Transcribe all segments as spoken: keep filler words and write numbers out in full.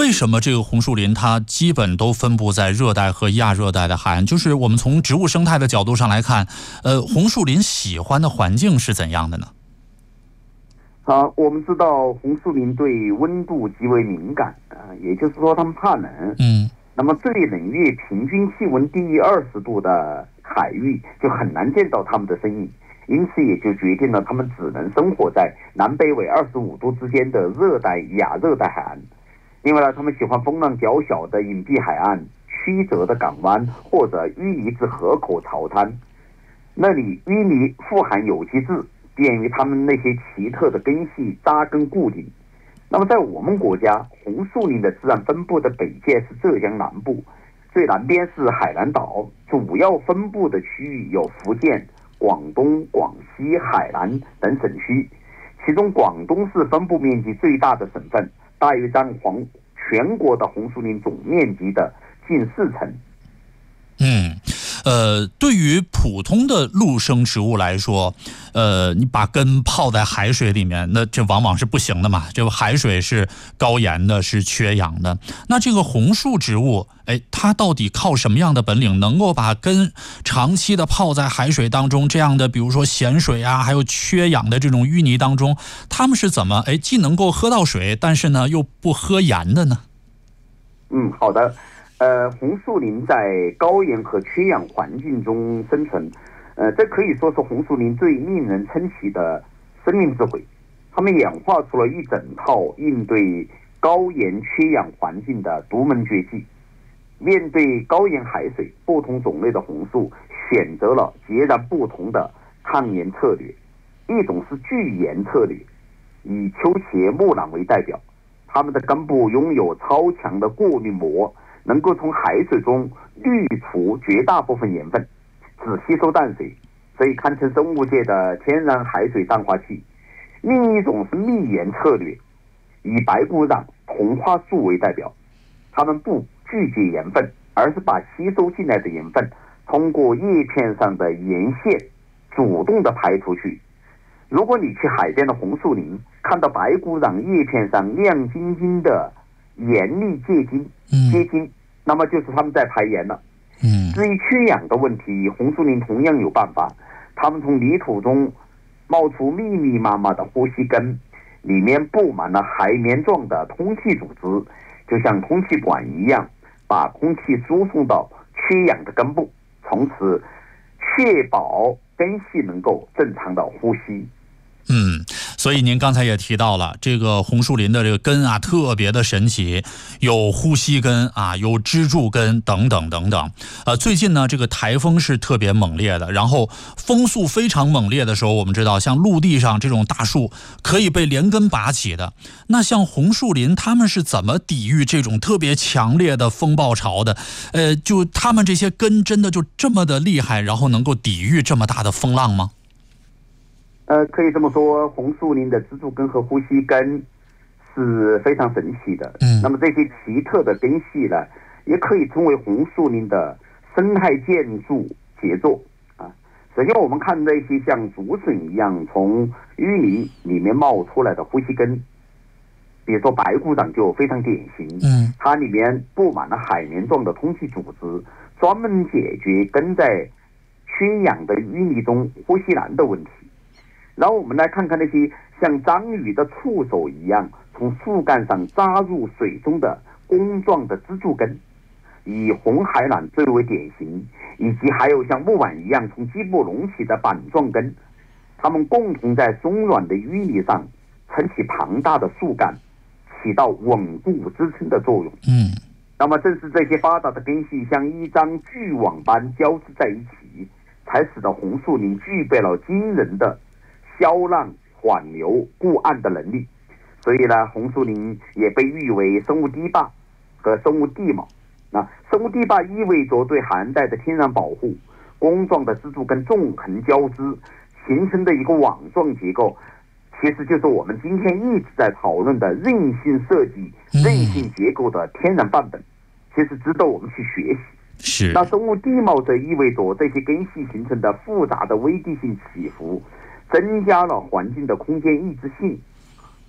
为什么这个红树林它基本都分布在热带和亚热带的海岸？就是我们从植物生态的角度上来看，呃，红树林喜欢的环境是怎样的呢？ 好，我们知道红树林对温度极为敏感啊、呃，也就是说它们怕冷。 嗯， 那么最冷月平均气温低于二十度的海域就很难见到它们的身影，因此也就决定了它们只能生活在南北纬二十五度之间的热带亚热带海岸。另外呢，它们喜欢风浪较小的隐蔽海岸、曲折的港湾或者淤泥之河口潮滩，那里淤泥富含有机质，便于它们那些奇特的根系扎根固定。那么在我们国家，红树林的自然分布的北界是浙江南部，最南边是海南岛，主要分布的区域有福建、广东、广西、海南等省区，其中广东是分布面积最大的省份，大约占黄全国的红树林总面积的近四成。 嗯，呃，对于普通的陆生植物来说，呃，你把根泡在海水里面，那这往往是不行的嘛。这个海水是高盐的，是缺氧的。那这个红树植物，哎，它到底靠什么样的本领，能够把根长期的泡在海水当中，这样的比如说咸水啊，还有缺氧的这种淤泥当中，它们是怎么哎既能够喝到水，但是呢又不喝盐的呢？ 嗯，好的。呃，红树林在高盐和缺氧环境中生存，呃，这可以说是红树林最令人称奇的生命智慧。他们演化出了一整套应对高盐缺氧环境的独门绝技。面对高盐海水，不同种类的红树选择了截然不同的抗盐策略。一种是拒盐策略，以秋茄、木兰为代表，它们的根部拥有超强的过滤膜，能够从海水中滤除绝大部分盐分，只吸收淡水，所以堪称生物界的天然海水淡化器。另一种是密盐策略，以白骨壤、同花树为代表，它们不拒绝盐分，而是把吸收进来的盐分通过叶片上的盐腺主动的排出去。如果你去海边的红树林，看到白骨壤叶片上亮晶晶的盐粒结晶，结晶，那么就是他们在排盐了。 嗯， 至于缺氧的问题，红树林同样有办法。他们从泥土中冒出密密麻麻的呼吸根，里面布满了海绵状的通气组织，就像空气管一样，把空气输送到缺氧的根部，从此确保根系能够正常的呼吸。 嗯，所以您刚才也提到了这个红树林的这个根啊，特别的神奇，有呼吸根啊，有支柱根等等等等。呃，最近呢，这个台风是特别猛烈的，然后风速非常猛烈的时候，我们知道像陆地上这种大树可以被连根拔起的。那像红树林，他们是怎么抵御这种特别强烈的风暴潮的？呃，就他们这些根真的就这么的厉害，然后能够抵御这么大的风浪吗？ 呃，可以这么说，红树林的支柱根和呼吸根是非常神奇的。 嗯，那么这些奇特的根系呢，也可以称为红树林的生态建筑杰作啊。首先，我们看那些像竹笋一样从淤泥里面冒出来的呼吸根，比如说白骨壤就非常典型。 嗯， 它里面布满了海绵状的通气组织，专门解决根在缺氧的淤泥中呼吸难的问题。然后我们来看看那些像章鱼的触手一样从树干上扎入水中的弓状的支柱根，以红海榄最为典型，以及还有像木碗一样从基部隆起的板状根，它们共同在松软的淤泥上撑起庞大的树干，起到稳固支撑的作用。 嗯， 那么正是这些发达的根系像一张巨网般交织在一起，才使得红树林具备了惊人的消浪缓流固岸的能力。所以呢，红树林也被誉为生物堤坝和生物地貌。那生物堤坝意味着对海岸带的天然保护，弓状的支柱根纵横交织形成的一个网状结构，其实就是我们今天一直在讨论的韧性设计、韧性结构的天然范本，其实值得我们去学习。 是。 那生物地貌则意味着这些根系形成的复杂的微地性起伏增加了环境的空间抑制性，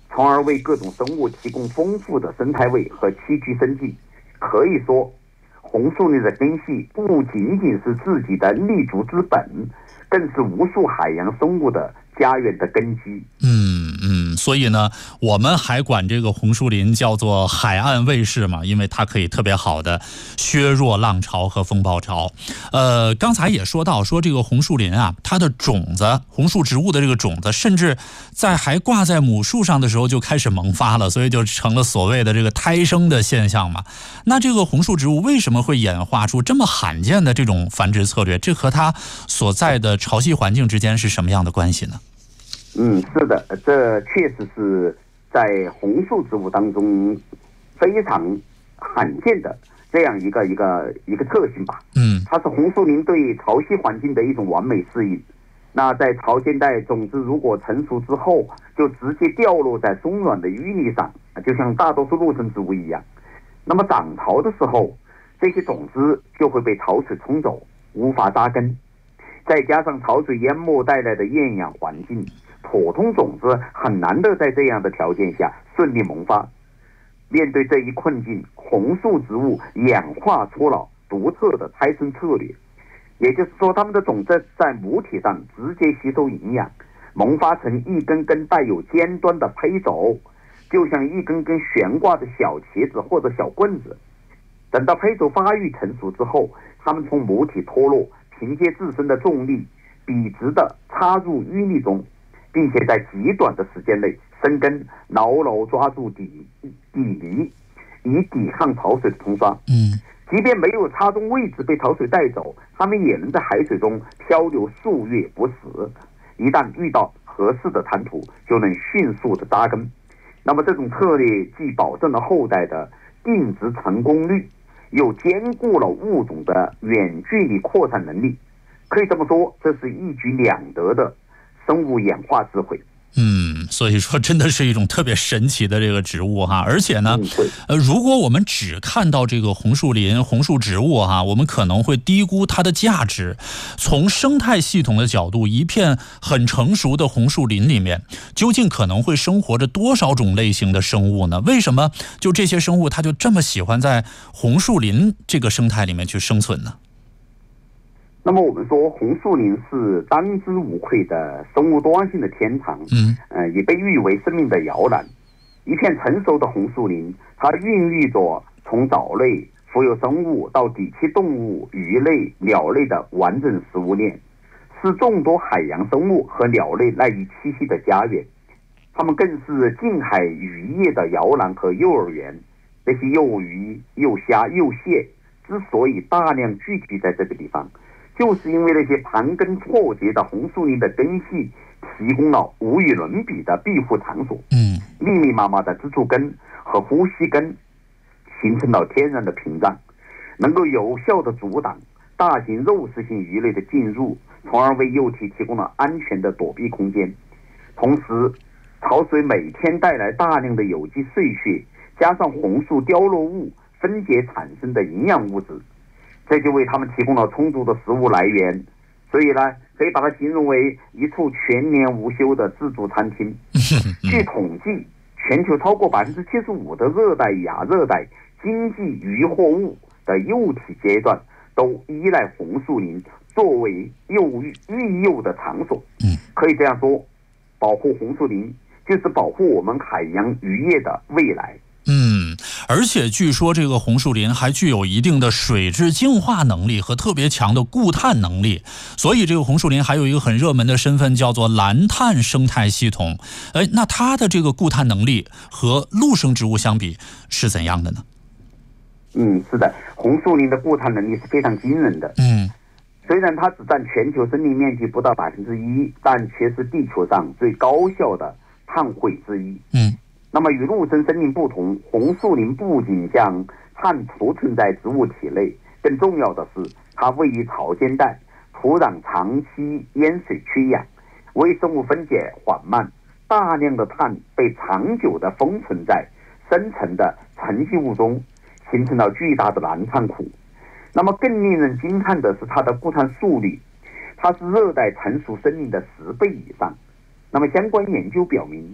从而为各种生物提供丰富的生态位和栖居生计。可以说，红树林的根系不仅仅是自己的立足之本，更是无数海洋生物的家园的根基。 嗯嗯，所以呢，我们还管这个红树林叫做海岸卫士嘛，因为它可以特别好的削弱浪潮和风暴潮。呃，刚才也说到，说这个红树林啊，它的种子，红树植物的这个种子，甚至在还挂在母树上的时候就开始萌发了，所以就成了所谓的这个胎生的现象嘛。那这个红树植物为什么会演化出这么罕见的这种繁殖策略？这和它所在的潮汐环境之间是什么样的关系呢？ 嗯，是的，这确实是在红树植物当中非常罕见的这样一个一个一个特性吧。 嗯， 它是红树林对潮汐环境的一种完美适应。那在潮间带，种子如果成熟之后，就直接掉落在松软的淤泥上，就像大多数陆生植物一样。那么涨潮的时候，这些种子就会被潮水冲走，无法扎根。再加上潮水淹没带来的厌氧环境，普通种子很难的在这样的条件下顺利萌发。面对这一困境，红树植物演化出了独特的胎生策略，也就是说，它们的种子在母体上直接吸收营养，萌发成一根根带有尖端的胚轴，就像一根根悬挂的小茄子或者小棍子。等到胚轴发育成熟之后，它们从母体脱落，凭借自身的重力笔直地插入淤泥中，并且在极短的时间内生根，牢牢抓住底底泥，以抵抗潮水的冲刷。 嗯， 即便没有插中位置被潮水带走，它们也能在海水中漂流数月不死。一旦遇到合适的滩涂，就能迅速的扎根。那么这种策略既保证了后代的定植成功率，又兼顾了物种的远距离扩散能力。可以这么说，这是一举两得的生物演化智慧。 嗯，所以说真的是一种特别神奇的这个植物哈，而且呢，呃，如果我们只看到这个红树林、红树植物哈，我们可能会低估它的价值。从生态系统的角度，一片很成熟的红树林里面，究竟可能会生活着多少种类型的生物呢？为什么就这些生物它就这么喜欢在红树林这个生态里面去生存呢？ 那么我们说，红树林是当之无愧的生物多样性的天堂， 嗯， 呃，也被誉为生命的摇篮。一片成熟的红树林，它孕育着从藻类、浮游生物到底栖动物、鱼类、鸟类的完整食物链，是众多海洋生物和鸟类赖以栖息的家园。它们更是近海渔业的摇篮和幼儿园。这些幼鱼、幼虾、幼蟹之所以大量聚集在这个地方，就是因为那些盘根错节的红树林的根系提供了无与伦比的庇护场所。 嗯， 密密麻麻的支柱根和呼吸根形成了天然的屏障，能够有效的阻挡大型肉食性鱼类的进入，从而为幼体提供了安全的躲避空间。同时，潮水每天带来大量的有机碎屑，加上红树凋落物分解产生的营养物质，这就为他们提供了充足的食物来源。所以呢，可以把它形容为一处全年无休的自助餐厅。据统计，全球超过百分之七十五的热带、亚热带经济渔获物的幼体阶段都依赖红树林作为幼育育幼的场所。可以这样说，保护红树林就是保护我们海洋渔业的未来。 嗯，而且据说这个红树林还具有一定的水质净化能力和特别强的固碳能力，所以这个红树林还有一个很热门的身份叫做蓝碳生态系统。哎，那它的这个固碳能力和陆生植物相比是怎样的呢？ 嗯，是的，红树林的固碳能力是非常惊人的。 嗯， 虽然它只占全球森林面积不到百分之一，但却是地球上最高效的碳汇之一。 嗯。 那么与陆生森林不同，红树林不仅将碳储存在植物体内，更重要的是它位于潮间带，土壤长期淹水缺氧，微生物分解缓慢，大量的碳被长久的封存在深层的沉积物中，形成了巨大的蓝碳库。那么更令人惊叹的是它的固碳速率，它是热带成熟森林的十倍以上。那么相关研究表明，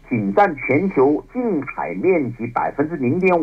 仅占全球近海面积百分之零点